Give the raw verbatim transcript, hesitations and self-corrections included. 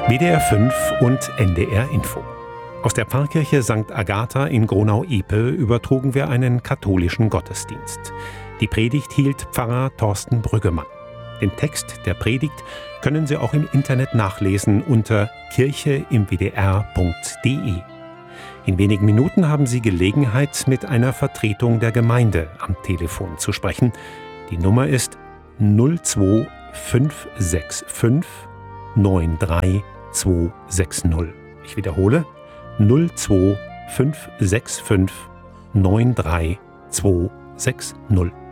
W D R fünf und N D R Info. Aus der Pfarrkirche Sankt Agatha in Gronau-Epe übertrugen wir einen katholischen Gottesdienst. Die Predigt hielt Pfarrer Thorsten Brüggemann. Den Text der Predigt können Sie auch im Internet nachlesen unter kirche im w d r punkt d e. In wenigen Minuten haben Sie Gelegenheit, mit einer Vertretung der Gemeinde am Telefon zu sprechen. Die Nummer ist null zwei fünf sechs fünf neun drei zwei sechs null. Ich wiederhole null zwei fünf sechs fünf neun drei zwei sechs null.